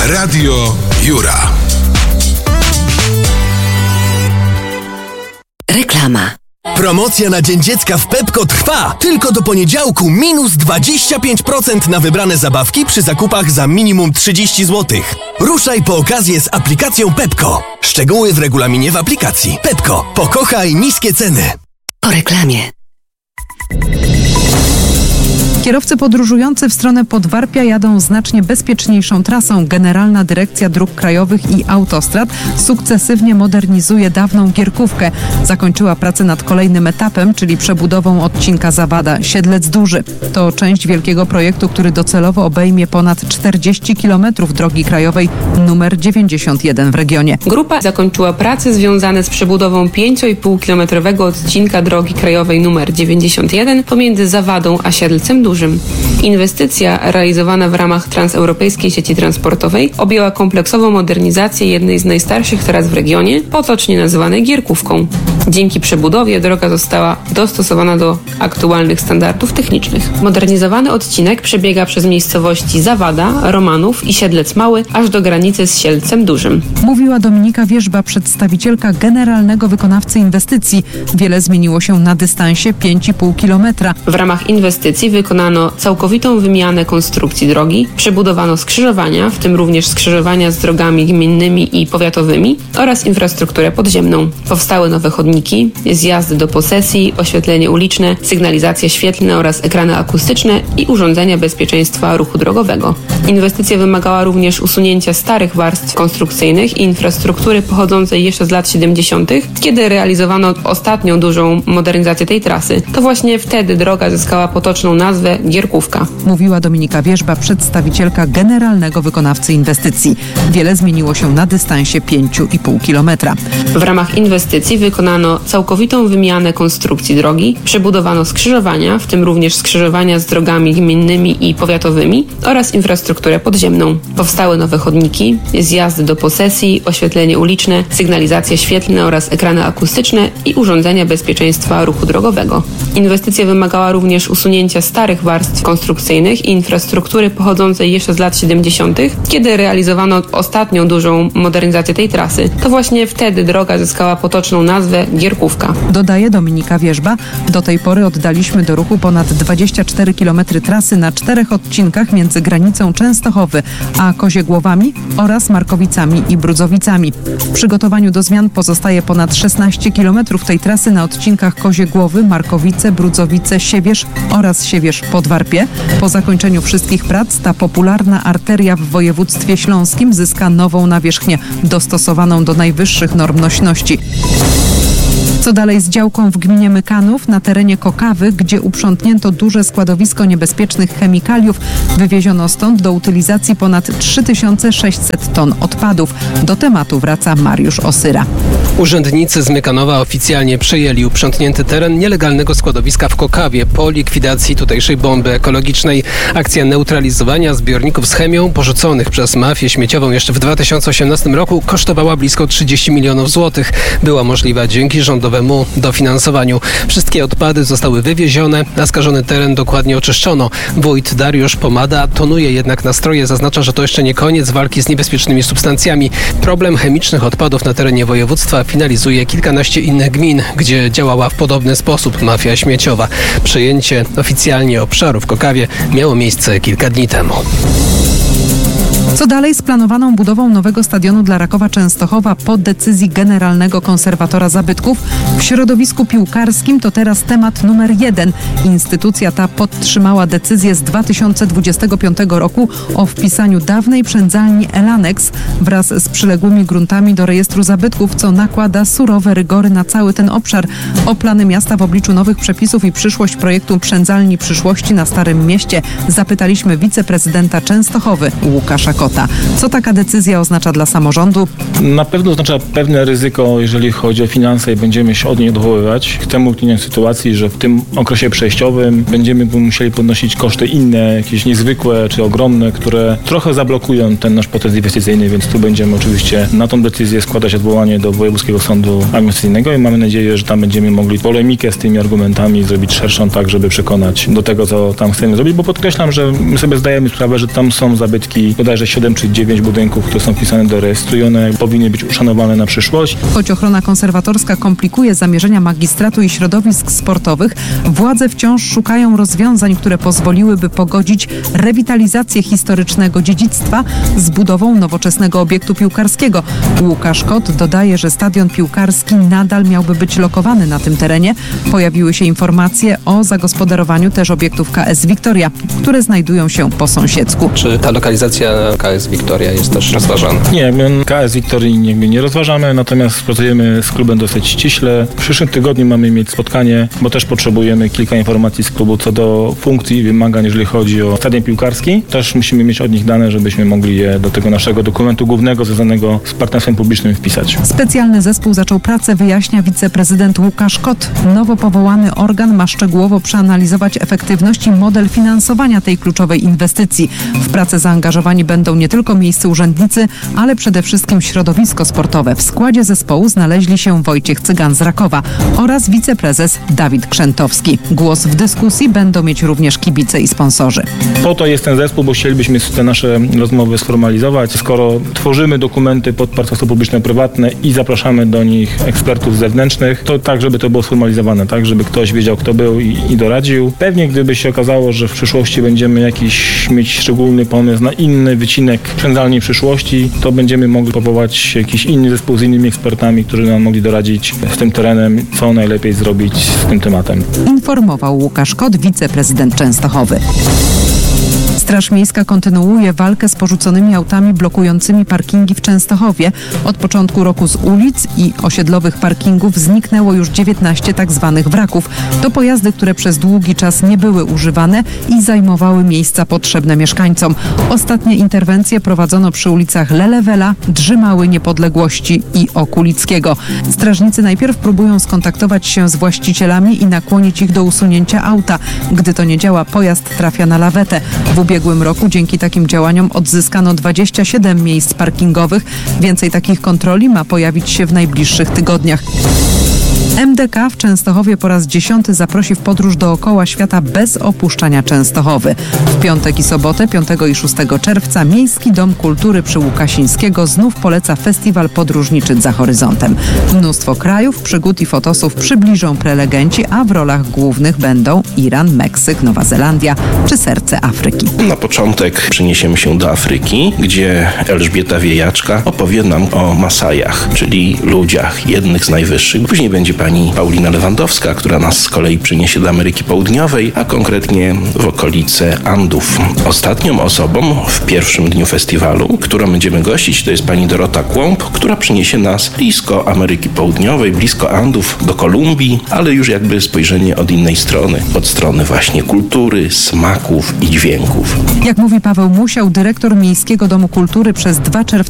Radio Jura. Reklama. Promocja na Dzień Dziecka w Pepco trwa! Tylko do poniedziałku minus 25% na wybrane zabawki przy zakupach za minimum 30 zł. Ruszaj po okazję z aplikacją Pepco. Szczegóły w regulaminie w aplikacji. Pepco. Pokochaj niskie ceny. Po reklamie. Kierowcy podróżujący w stronę Podwarpia jadą znacznie bezpieczniejszą trasą. Generalna Dyrekcja Dróg Krajowych i Autostrad sukcesywnie modernizuje dawną Gierkówkę. Zakończyła pracę nad kolejnym etapem, czyli przebudową odcinka Zawada-Siedlec Duży. To część wielkiego projektu, który docelowo obejmie ponad 40 km drogi krajowej numer 91 w regionie. Grupa zakończyła prace związane z przebudową 5,5-kilometrowego odcinka drogi krajowej numer 91 pomiędzy Zawadą a Siedlcem Dużym. Inwestycja realizowana w ramach transeuropejskiej sieci transportowej objęła kompleksową modernizację jednej z najstarszych tras w regionie, potocznie nazywanej Gierkówką. Dzięki przebudowie droga została dostosowana do aktualnych standardów technicznych. Modernizowany odcinek przebiega przez miejscowości Zawada, Romanów i Siedlec Mały, aż do granicy z Siedlcem Dużym. Mówiła Dominika Wierzba, przedstawicielka generalnego wykonawcy inwestycji. Wiele zmieniło się na dystansie 5,5 km. W ramach inwestycji wykonano całkowitą wymianę konstrukcji drogi, przebudowano skrzyżowania, w tym również skrzyżowania z drogami gminnymi i powiatowymi oraz infrastrukturę podziemną. Powstały nowe chodniki, zjazdy do posesji, oświetlenie uliczne, sygnalizacje świetlne oraz ekrany akustyczne i urządzenia bezpieczeństwa ruchu drogowego. Inwestycja wymagała również usunięcia starych warstw konstrukcyjnych i infrastruktury pochodzącej jeszcze z lat 70., kiedy realizowano ostatnią dużą modernizację tej trasy. To właśnie wtedy droga zyskała potoczną nazwę Gierkówka. Mówiła Dominika Wierzba, przedstawicielka generalnego wykonawcy inwestycji. Wiele zmieniło się na dystansie 5,5 km. W ramach inwestycji wykonano całkowitą wymianę konstrukcji drogi, przebudowano skrzyżowania, w tym również skrzyżowania z drogami gminnymi i powiatowymi oraz infrastrukturę podziemną. Powstały nowe chodniki, zjazdy do posesji, oświetlenie uliczne, sygnalizacje świetlne oraz ekrany akustyczne i urządzenia bezpieczeństwa ruchu drogowego. Inwestycja wymagała również usunięcia starych warstw konstrukcyjnych i infrastruktury pochodzącej jeszcze z lat 70., kiedy realizowano ostatnią dużą modernizację tej trasy. To właśnie wtedy droga zyskała potoczną nazwę Gierkówka. Dodaje Dominika Wierzba. Do tej pory oddaliśmy do ruchu ponad 24 km trasy na 4 odcinkach między granicą Częstochowy a Koziegłowami oraz Markowicami i Brudzowicami. W przygotowaniu do zmian pozostaje ponad 16 km tej trasy na odcinkach Koziegłowy, Markowice, Brudzowice, Siewierz oraz Siewierz-Podwarpie. Po zakończeniu wszystkich prac ta popularna arteria w województwie śląskim zyska nową nawierzchnię, dostosowaną do najwyższych norm nośności. Co dalej z działką w gminie Mykanów na terenie Kokawy, gdzie uprzątnięto duże składowisko niebezpiecznych chemikaliów, wywieziono stąd do utylizacji ponad 3600 ton odpadów. Do tematu wraca Mariusz Osyra. Urzędnicy z Mykanowa oficjalnie przejęli uprzątnięty teren nielegalnego składowiska w Kokawie po likwidacji tutejszej bomby ekologicznej. Akcja neutralizowania zbiorników z chemią porzuconych przez mafię śmieciową jeszcze w 2018 roku kosztowała blisko 30 milionów złotych. Była możliwa dzięki rządowemu dofinansowaniu. Wszystkie odpady zostały wywiezione, a skażony teren dokładnie oczyszczono. Wójt Dariusz Pomada tonuje jednak nastroje, zaznacza, że to jeszcze nie koniec walki z niebezpiecznymi substancjami. Problem chemicznych odpadów na terenie województwa finalizuje kilkanaście innych gmin, gdzie działała w podobny sposób mafia śmieciowa. Przejęcie oficjalnie obszaru w Kokawie miało miejsce kilka dni temu. Co dalej z planowaną budową nowego stadionu dla Rakowa Częstochowa po decyzji generalnego konserwatora zabytków? W środowisku piłkarskim to teraz temat numer 1. Instytucja ta podtrzymała decyzję z 2025 roku o wpisaniu dawnej przędzalni Elanex wraz z przyległymi gruntami do rejestru zabytków, co nakłada surowe rygory na cały ten obszar. O plany miasta w obliczu nowych przepisów i przyszłość projektu przędzalni przyszłości na Starym Mieście zapytaliśmy wiceprezydenta Częstochowy Łukasza Kota. Co taka decyzja oznacza dla samorządu? Na pewno oznacza pewne ryzyko, jeżeli chodzi o finanse i będziemy się od niej odwoływać. Chcemy uniknąć sytuacji, że w tym okresie przejściowym będziemy musieli podnosić koszty inne, jakieś niezwykłe czy ogromne, które trochę zablokują ten nasz proces inwestycyjny, więc tu będziemy oczywiście na tą decyzję składać odwołanie do Wojewódzkiego Sądu Administracyjnego i mamy nadzieję, że tam będziemy mogli polemikę z tymi argumentami zrobić szerszą, tak żeby przekonać do tego, co tam chcemy zrobić, bo podkreślam, że my sobie zdajemy sprawę, że tam są zabytki bodajże 7 czy 9 budynków, które są wpisane do rejestru i one powinny być uszanowane na przyszłość. Choć ochrona konserwatorska komplikuje zamierzenia magistratu i środowisk sportowych, władze wciąż szukają rozwiązań, które pozwoliłyby pogodzić rewitalizację historycznego dziedzictwa z budową nowoczesnego obiektu piłkarskiego. Łukasz Kot dodaje, że stadion piłkarski nadal miałby być lokowany na tym terenie. Pojawiły się informacje o zagospodarowaniu też obiektów KS Wiktoria, które znajdują się po sąsiedzku. Czy ta lokalizacja KS Wiktoria jest też rozważana? Nie, my KS Wiktorii nie rozważamy, natomiast pracujemy z klubem dosyć ściśle. W przyszłym tygodniu mamy mieć spotkanie, bo też potrzebujemy kilka informacji z klubu co do funkcji i wymagań, jeżeli chodzi o stadion piłkarski. Też musimy mieć od nich dane, żebyśmy mogli je do tego naszego dokumentu głównego związanego z partnerstwem publicznym wpisać. Specjalny zespół zaczął pracę, wyjaśnia wiceprezydent Łukasz Kot. Nowo powołany organ ma szczegółowo przeanalizować efektywność i model finansowania tej kluczowej inwestycji. W pracę zaangażowani będą nie tylko miejscy urzędnicy, ale przede wszystkim środowisko sportowe. W składzie zespołu znaleźli się Wojciech Cygan z Rakowa oraz wiceprezes Dawid Krzętowski. Głos w dyskusji będą mieć również kibice i sponsorzy. Po to jest ten zespół, bo chcielibyśmy te nasze rozmowy sformalizować. Skoro tworzymy dokumenty pod partnerstwo publiczno-prywatne i zapraszamy do nich ekspertów zewnętrznych, to tak, żeby to było sformalizowane, tak, żeby ktoś wiedział, kto był i doradził. Pewnie gdyby się okazało, że w przyszłości będziemy mieć szczególny pomysł na inny wycinek przędzalnej przyszłości, to będziemy mogli powołać jakiś inny zespół z innymi ekspertami, którzy nam mogli doradzić z tym terenem, co najlepiej zrobić z tym tematem. Informował Łukasz Kot, wiceprezydent Częstochowy. Straż Miejska kontynuuje walkę z porzuconymi autami blokującymi parkingi w Częstochowie. Od początku roku z ulic i osiedlowych parkingów zniknęło już 19 tzw. wraków. To pojazdy, które przez długi czas nie były używane i zajmowały miejsca potrzebne mieszkańcom. Ostatnie interwencje prowadzono przy ulicach Lelewela, Drzymały, Niepodległości i Okulickiego. Strażnicy najpierw próbują skontaktować się z właścicielami i nakłonić ich do usunięcia auta. Gdy to nie działa, pojazd trafia na lawetę. W ubiegłym roku dzięki takim działaniom odzyskano 27 miejsc parkingowych. Więcej takich kontroli ma pojawić się w najbliższych tygodniach. MDK w Częstochowie po raz 10 zaprosi w podróż dookoła świata bez opuszczania Częstochowy. W piątek i sobotę, 5 i 6 czerwca, Miejski Dom Kultury przy Łukasińskiego znów poleca festiwal podróżniczy Za Horyzontem. Mnóstwo krajów, przygód i fotosów przybliżą prelegenci, a w rolach głównych będą Iran, Meksyk, Nowa Zelandia czy serce Afryki. Na początek przeniesiemy się do Afryki, gdzie Elżbieta Wiejaczka opowie nam o Masajach, czyli ludziach, jednych z najwyższych. Później będzie pani Paulina Lewandowska, która nas z kolei przyniesie do Ameryki Południowej, a konkretnie w okolice Andów. Ostatnią osobą w pierwszym dniu festiwalu, którą będziemy gościć, to jest pani Dorota Kłąb, która przyniesie nas blisko Ameryki Południowej, blisko Andów, do Kolumbii, ale już jakby spojrzenie od innej strony, od strony właśnie kultury, smaków i dźwięków. Jak mówi Paweł Musiał, dyrektor Miejskiego Domu Kultury, przez 2 czerwca